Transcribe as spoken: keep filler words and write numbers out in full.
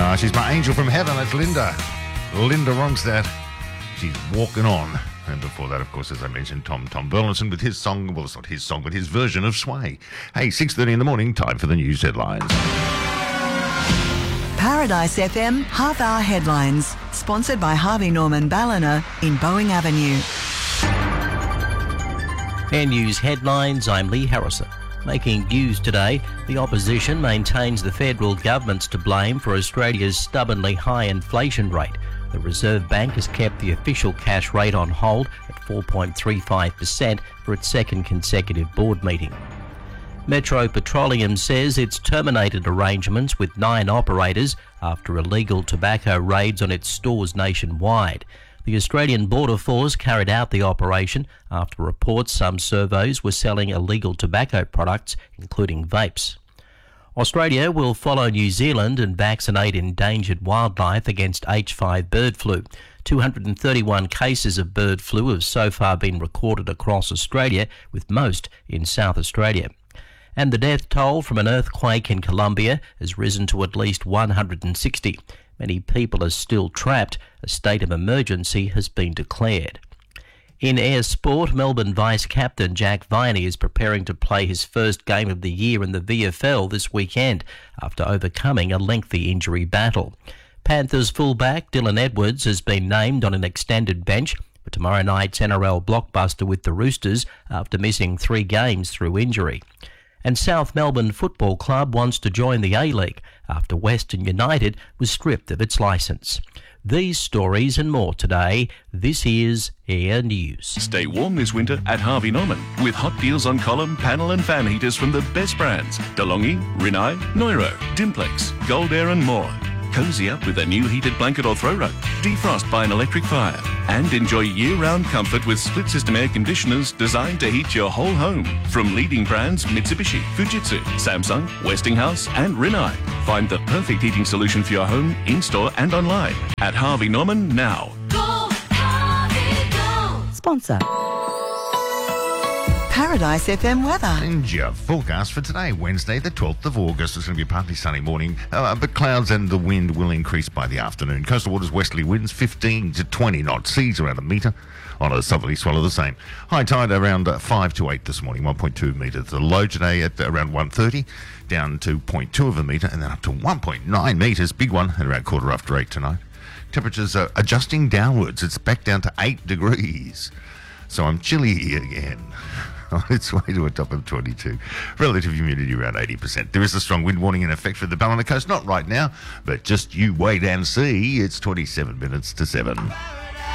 Uh, she's my angel from heaven. That's Linda. Linda Ronstadt. She's walking on. And before that, of course, as I mentioned, Tom Tom Burlinson with his song, well, it's not his song, but his version of Sway. Hey, six thirty in the morning, time for the news headlines. Paradise F M half-hour headlines, sponsored by Harvey Norman Ballina in Boeing Avenue. Air News headlines, I'm Lee Harrison. Making news today, the opposition maintains the federal government's to blame for Australia's stubbornly high inflation rate. The Reserve Bank has kept the official cash rate on hold at four point three five percent for its second consecutive board meeting. Metro Petroleum says it's terminated arrangements with nine operators after illegal tobacco raids on its stores nationwide. The Australian Border Force carried out the operation after reports some servos were selling illegal tobacco products, including vapes. Australia will follow New Zealand and vaccinate endangered wildlife against H five bird flu. two hundred thirty-one cases of bird flu have so far been recorded across Australia, with most in South Australia. And the death toll from an earthquake in Colombia has risen to at least one hundred sixty. Many people are still trapped. A state of emergency has been declared. In air sport, Melbourne vice-captain Jack Viney is preparing to play his first game of the year in the V F L this weekend after overcoming a lengthy injury battle. Panthers fullback Dylan Edwards has been named on an extended bench for tomorrow night's N R L blockbuster with the Roosters after missing three games through injury. And South Melbourne Football Club wants to join the A-League after Western United was stripped of its licence. These stories and more today. This is Air News. Stay warm this winter at Harvey Norman with hot deals on column, panel and fan heaters from the best brands. DeLonghi, Rinnai, Neuro, Dimplex, Gold Air and more. Cozy up with a new heated blanket or throw rug. Defrost by an electric fire. And enjoy year-round comfort with split-system air conditioners designed to heat your whole home. From leading brands Mitsubishi, Fujitsu, Samsung, Westinghouse and Rinnai. Find the perfect heating solution for your home, in-store and online. At Harvey Norman now. Go, Harvey, go! Sponsor. Paradise F M weather. And your forecast for today, Wednesday, the twelfth of August. It's going to be a partly sunny morning, uh, but clouds and the wind will increase by the afternoon. Coastal waters westerly winds fifteen to twenty knots, seas around a metre. On a southerly swell of the same. High tide around uh, five to eight this morning, one point two metres. The low today at around one thirty, down to zero point two of a metre, and then up to one point nine metres, big one, at around quarter after eight tonight. Temperatures are adjusting downwards. It's back down to eight degrees. So I'm chilly again. On its way to a top of twenty-two. Relative humidity around eighty percent. There is a strong wind warning in effect for the Ballina Coast. Not right now, but just you wait and see. It's twenty-seven minutes to seven.